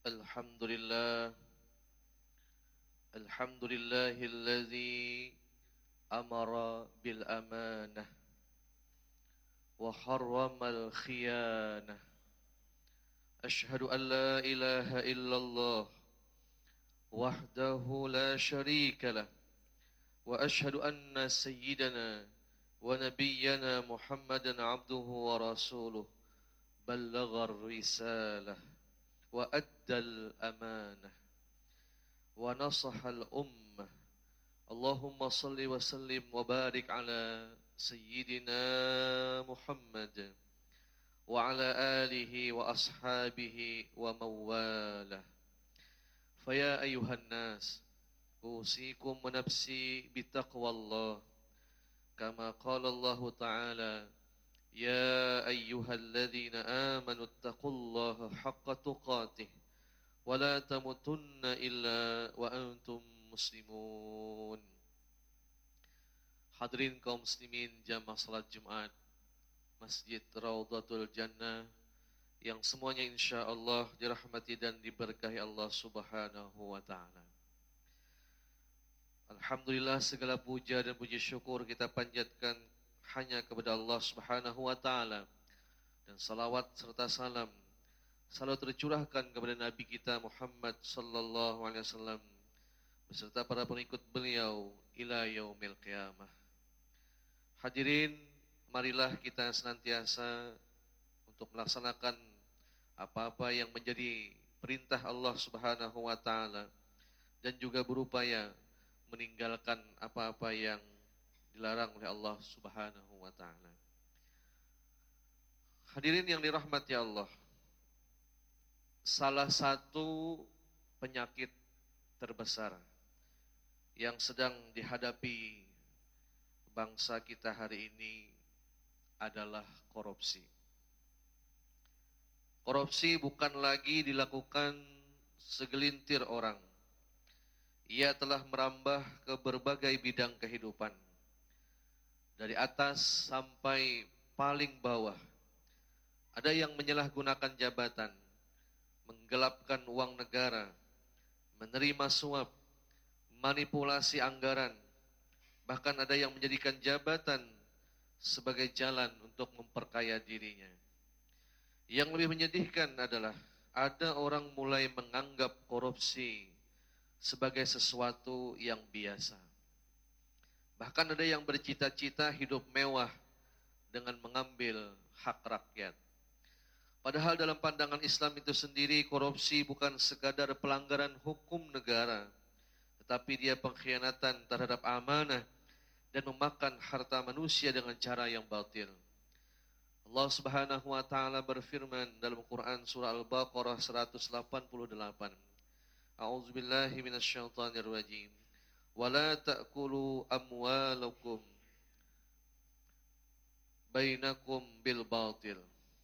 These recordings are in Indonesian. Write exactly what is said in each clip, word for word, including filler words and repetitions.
Alhamdulillah, Alhamdulillahilladzi amara bil amanah wa harramal khiyanah. Ashhadu an la ilaha illallah wahdahu la syarika lah, wa ashhadu anna sayyidana wa nabiyyana Muhammadan abduhu wa rasuluh ballaghar risalah wa addal amanah wa nasahal ummah. Allahumma salli wa sallim wa barik ala sayyidina Muhammad wa ala alihi wa ashabihi wa mawalah. Faya ayuhan nas, usikum wa nafsi bitaqwallah, kama qala Allah ta'ala, ya ayyuhalladzina amanu taqullaha haqqa tuqatih wa la tamutunna illa wa antum muslimun. Hadirin kaum muslimin jamaah salat Jumat Masjid Raudhatul Jannah yang semuanya insyaallah dirahmati dan diberkahi Allah Subhanahu wa taala. Alhamdulillah, segala puja dan puji syukur kita panjatkan hanya kepada Allah Subhanahu wa taala, dan salawat serta salam selalu tercurahkan kepada Nabi kita Muhammad sallallahu alaihi wasallam beserta para pengikut beliau ila yaumil qiyamah. Hadirin, marilah kita senantiasa untuk melaksanakan apa-apa yang menjadi perintah Allah Subhanahu wa taala dan juga berupaya meninggalkan apa-apa yang dilarang oleh Allah Subhanahu wa taala. Hadirin yang dirahmati Allah, salah satu penyakit terbesar yang sedang dihadapi bangsa kita hari ini adalah korupsi. Korupsi bukan lagi dilakukan segelintir orang. Ia telah merambah ke berbagai bidang kehidupan, dari atas sampai paling bawah. Ada yang menyalahgunakan jabatan, menggelapkan uang negara, menerima suap, manipulasi anggaran, bahkan ada yang menjadikan jabatan sebagai jalan untuk memperkaya dirinya. Yang lebih menyedihkan adalah ada orang mulai menganggap korupsi sebagai sesuatu yang biasa. Bahkan ada yang bercita-cita hidup mewah dengan mengambil hak rakyat. Padahal dalam pandangan Islam itu sendiri, korupsi bukan sekadar pelanggaran hukum negara, tetapi dia pengkhianatan terhadap amanah dan memakan harta manusia dengan cara yang batil. Allah Subhanahu wa taala berfirman dalam Quran surah Al-Baqarah seratus delapan puluh delapan. A'udzubillahi minasyaitonir rajim. Wala ta'kulu amwalakum bainakum bil batil.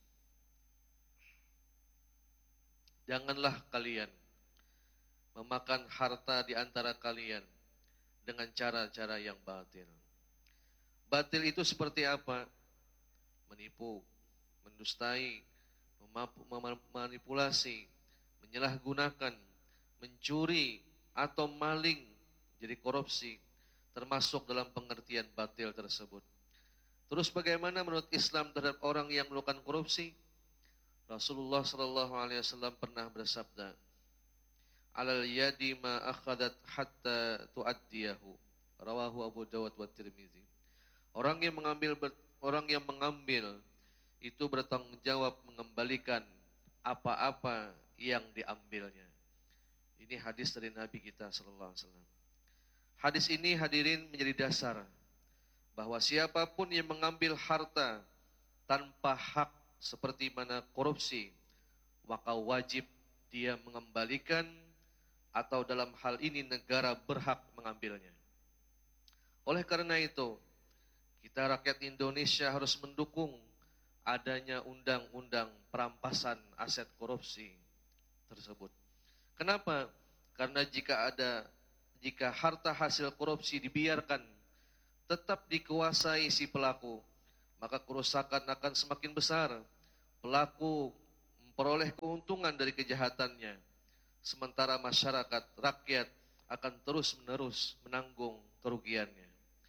Janganlah kalian memakan harta di antara kalian dengan cara-cara yang batil. Batil itu seperti apa? Menipu, mendustai, memanipulasi, menyalahgunakan, mencuri, atau maling, jadi korupsi, termasuk dalam pengertian batil tersebut. Terus bagaimana menurut Islam terhadap orang yang melakukan korupsi? Rasulullah Shallallahu Alaihi Wasallam pernah bersabda, alal yadi ma akhadat hatta tuaddiyahu, rawahu Abu Dawud wa Tirmizi. Orang yang mengambil orang yang mengambil itu bertanggung jawab mengembalikan apa-apa yang diambilnya. Ini hadis dari Nabi kita Sallallahu Alaihi Wasallam. Hadis ini hadirin menjadi dasar bahwa siapapun yang mengambil harta tanpa hak seperti mana korupsi, maka wajib dia mengembalikan, atau dalam hal ini negara berhak mengambilnya. Oleh karena itu, kita rakyat Indonesia harus mendukung adanya undang-undang perampasan aset korupsi tersebut. Kenapa? Karena jika ada jika harta hasil korupsi dibiarkan tetap dikuasai si pelaku, maka kerusakan akan semakin besar. Pelaku memperoleh keuntungan dari kejahatannya, sementara masyarakat, rakyat akan terus-menerus menanggung kerugiannya.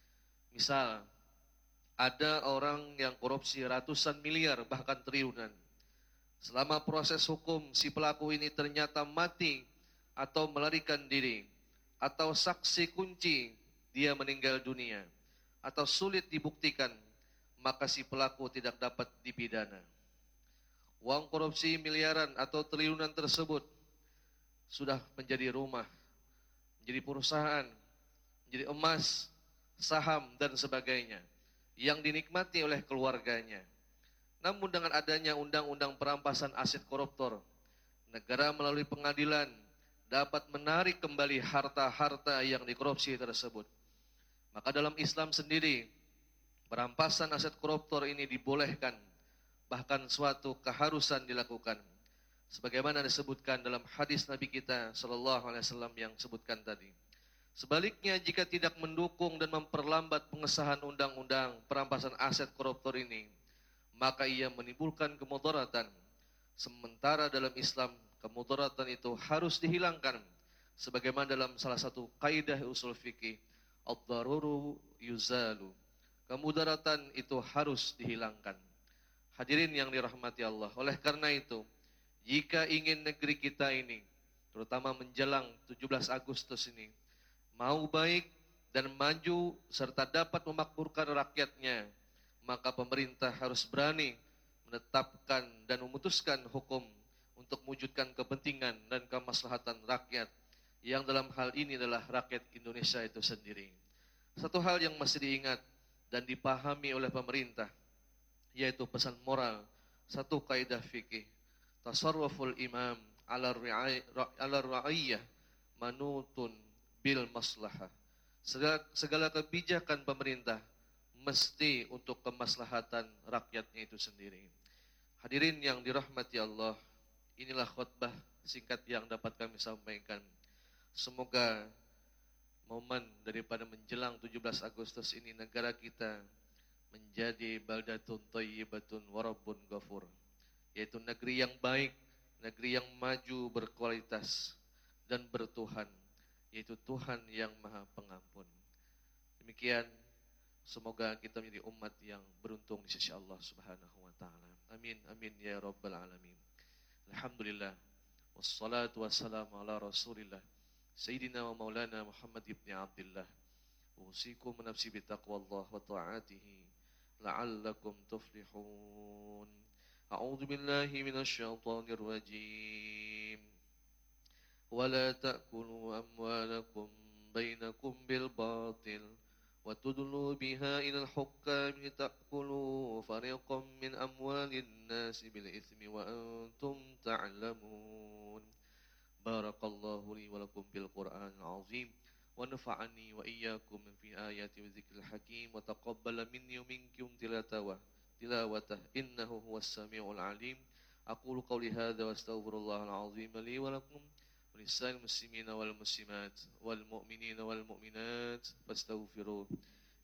Misal, ada orang yang korupsi ratusan miliar bahkan triliunan. Selama proses hukum, si pelaku ini ternyata mati atau melarikan diri, atau saksi kunci dia meninggal dunia, atau sulit dibuktikan, maka si pelaku tidak dapat dipidana. Uang korupsi miliaran atau triliunan tersebut sudah menjadi rumah, menjadi perusahaan, menjadi emas, saham, dan sebagainya yang dinikmati oleh keluarganya. Namun dengan adanya undang-undang perampasan aset koruptor, negara melalui pengadilan dapat menarik kembali harta-harta yang dikorupsi tersebut. Maka dalam Islam sendiri, perampasan aset koruptor ini dibolehkan, bahkan suatu keharusan dilakukan. Sebagaimana disebutkan dalam hadis Nabi kita Shallallahu Alaihi Wasallam yang sebutkan tadi. Sebaliknya, jika tidak mendukung dan memperlambat pengesahan undang-undang perampasan aset koruptor ini, maka ia menimbulkan kemudaratan. Sementara dalam Islam, kemudaratan itu harus dihilangkan. Sebagaimana dalam salah satu kaidah usul fikih, ad-daruru yuzalu. Kemudaratan itu harus dihilangkan. Hadirin yang dirahmati Allah, oleh karena itu, jika ingin negeri kita ini, terutama menjelang tujuh belas Agustus ini, mau baik dan maju serta dapat memakmurkan rakyatnya, maka pemerintah harus berani menetapkan dan memutuskan hukum untuk mewujudkan kepentingan dan kemaslahatan rakyat, yang dalam hal ini adalah rakyat Indonesia itu sendiri. Satu hal yang mesti diingat dan dipahami oleh pemerintah, yaitu pesan moral, satu kaidah fikih, tasarruful imam ala ra'iyah manutun bil maslahah. Segala, segala kebijakan pemerintah mesti untuk kemaslahatan rakyatnya itu sendiri. Hadirin yang dirahmati Allah, inilah khutbah singkat yang dapat kami sampaikan. Semoga momen daripada menjelang tujuh belas Agustus ini negara kita menjadi baldatun thayyibatun warabbun ghafur, yaitu negeri yang baik, negeri yang maju, berkualitas dan bertuhan, yaitu Tuhan yang Maha Pengampun. Demikian, semoga kita menjadi umat yang beruntung di sisi Allah Subhanahu wa taala. Amin amin ya rabbal alamin. Alhamdulillah wassalatu wassalamu ala Rasulillah Sayyidina wa Maulana Muhammad ibn Abdullah. Usikum nafsi bitaqwallah wa ta'atihi la'allakum tuflihun. A'udzu billahi minasy syaithanir rajim. ولا تأكلوا أموالكم بينكم بالباطل وتدلوا بها إلى الحكام لتأكلوا فريقا من أموال الناس بالإثم وأنتم تعلمون. بارك الله لي ولكم بالقرآن العظيم ونفعني وإياكم في آيات وذكر الحكيم وتقبل مني ومنكم تلاوته إنه هو السميع العليم. أقول قولي هذا واستغفر الله العظيم لي ولكم ولسائر المسلمين والمسلمات والمؤمنين والمؤمنات فاستغفروه